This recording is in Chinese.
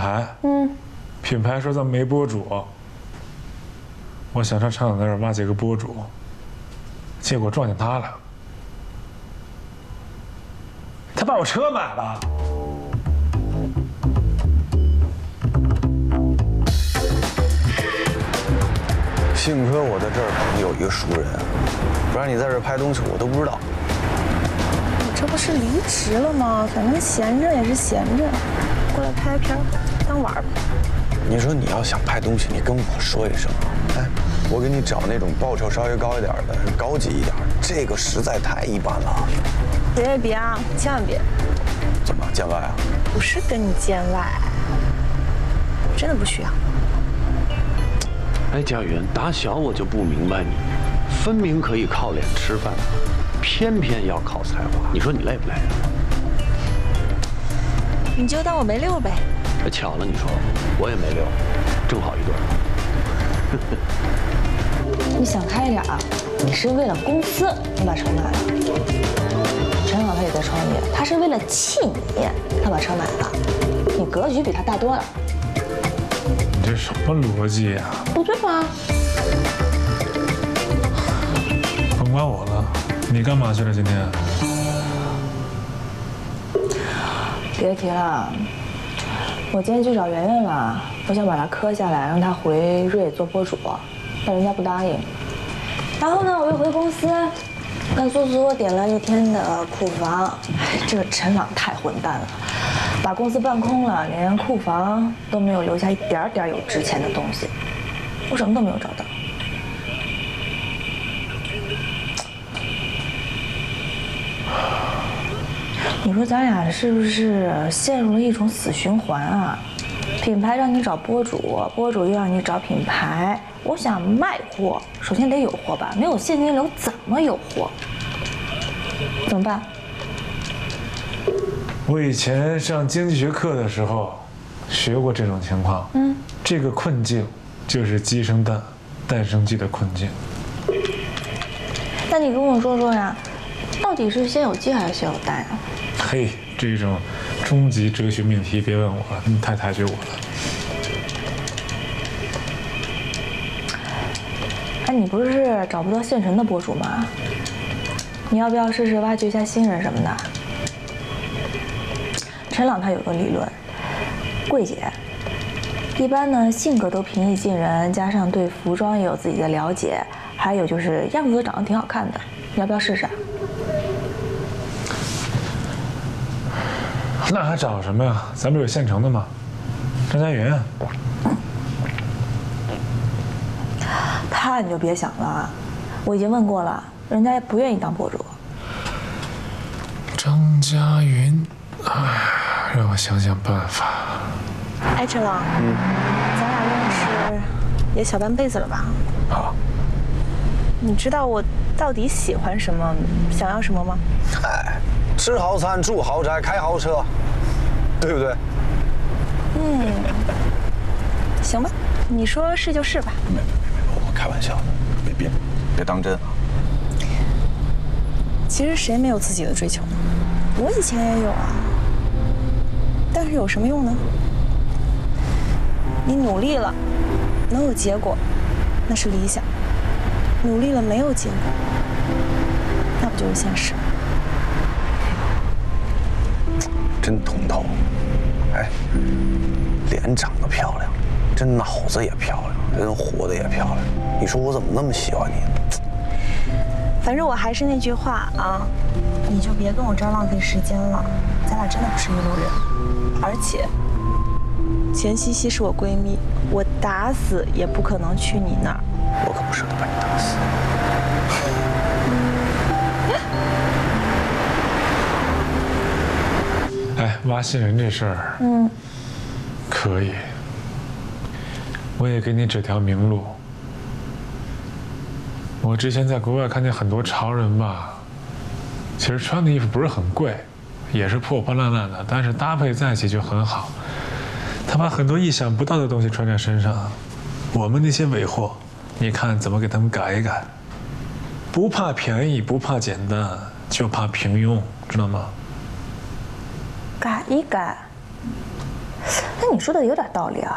牌，品牌说咱们没播主，我想上陈朗那儿挖几个播主，结果撞见他了，他把我车买了。 幸亏我在这儿可能有一个熟人，不然你在这儿拍东西我都不知道。 我这不是离职了吗？反正闲着也是闲着，过来拍片当玩吧。 你说你要想拍东西，你跟我说一声，哎，我给你找那种报酬稍微高一点的、高级一点，这个实在太一般了。 别啊，千万别！ 怎么见外啊？ 不是跟你见外，真的不需要。 哎，佳云，打小我就不明白你，分明可以靠脸吃饭，偏偏要靠才华。你说你累不累？ 你就当我没溜呗。 巧了，你说我也没溜，正好一对。 你想开一点啊！你是为了公司你把车买了，陈朗他也在创业，他是为了气你，他把车买了。你格局比他大多了。 你这什么逻辑呀？ 不对吧？ 甭管我了，你干嘛去了今天？ 别提了，我今天去找圆圆了，我想把她磕下来，让她回瑞做播主，但人家不答应。然后呢，我又回公司，跟苏苏点了一天的库房。哎，这个陈朗太混蛋了，把公司搬空了，连库房都没有留下一点点有值钱的东西，我什么都没有找到。你说咱俩是不是陷入了一种死循环啊？品牌让你找播主，播主又让你找品牌。我想卖货，首先得有货吧，没有现金流怎么有货？怎么办？ 我以前上经济学课的时候学过这种情况。这个困境就是鸡生蛋，蛋生鸡的困境。 那你跟我说说呀，到底是先有鸡还是先有蛋呀？ 嘿，这种终极哲学命题别问我了，你太抬举我了。 哎，你不是找不到现成的播主吗？你要不要试试挖掘一下新人什么的？陈朗他有个理论，柜姐一般呢性格都平易近人，加上对服装也有自己的了解，还有就是样子长得挺好看的，你要不要试试？ 那还找什么呀？咱不是有现成的吗？张佳云。 他你就别想了，我已经问过了，人家也不愿意当播主。 张佳云，哎，让我想想办法。 哎，陈朗，咱俩认识也小半辈子了吧？ 啊。 你知道我到底喜欢什么，想要什么吗？ 哎，吃豪餐，住豪宅，开豪车，对不对？ 行吧，你说是就是吧。 没，我开玩笑的，别当真啊。 其实谁没有自己的追求呢？我以前也有啊，但是有什么用呢？你努力了，能有结果，那是理想；努力了没有结果，那不就是现实？ 真通透，哎，脸长得漂亮，这脑子也漂亮，人活得也漂亮。你说我怎么那么喜欢你呢？ 反正我还是那句话啊，你就别跟我这儿浪费时间了，咱俩真的不是一路人。而且，钱茜茜是我闺蜜，我打死也不可能去你那儿。 我可不舍得把你打死。 哎，挖新人这事儿，可以。我也给你指条明路。我之前在国外看见很多潮人吧，其实穿的衣服不是很贵，也是破破烂烂的，但是搭配在一起就很好。他把很多意想不到的东西穿在身上，我们那些尾货，你看怎么给他们改一改？不怕便宜，不怕简单，就怕平庸，知道吗？ 改一改。 那你说的有点道理啊。